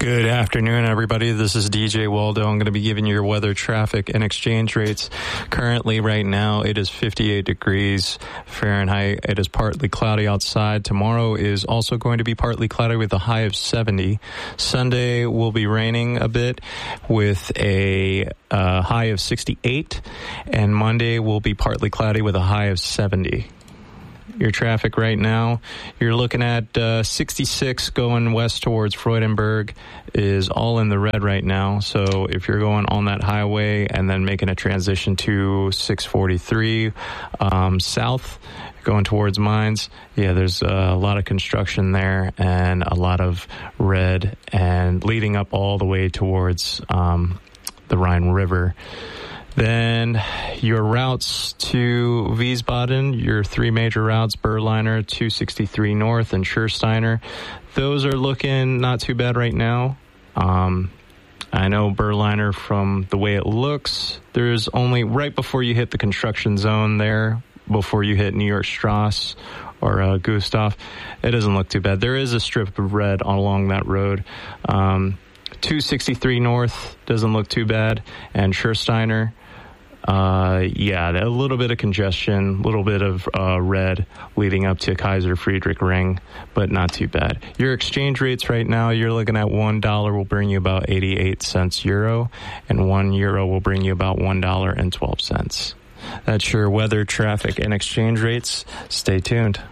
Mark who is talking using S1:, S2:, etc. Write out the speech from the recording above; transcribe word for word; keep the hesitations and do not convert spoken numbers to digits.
S1: Good afternoon, everybody. This is D J Waldo. I'm going to be giving you your weather, traffic, and exchange rates. Currently, right now, it is fifty-eight degrees Fahrenheit. It is partly cloudy outside. Tomorrow is also going to be partly cloudy with a high of seventy. Sunday will be raining a bit with a uh, high of sixty-eight. And Monday will be partly cloudy with a high of seventy. Your traffic right now, you're looking at uh, sixty-six going west towards Freudenberg is all in the red right now. So if you're going on that highway and then making a transition to six forty-three um, south, going towards Mines, yeah, there's a lot of construction there and a lot of red and leading up all the way towards um, the Rhine River. Then your routes to Wiesbaden, your three major routes, Berliner, two sixty-three North, and Schursteiner, those are looking not too bad right now. Um, I know Berliner, from the way it looks, there's only right before you hit the construction zone there, before you hit New York Strasse or uh, Gustav, it doesn't look too bad. There is a strip of red along that road. Um, two sixty-three North doesn't look too bad, and Schursteiner, Uh, yeah, a little bit of congestion, a little bit of uh, red leading up to Kaiser Friedrich Ring, but not too bad. Your exchange rates right now, you're looking at one dollar will bring you about eighty-eight cents euro, and one euro will bring you about one dollar and twelve cents. That's your weather, traffic, and exchange rates. Stay tuned.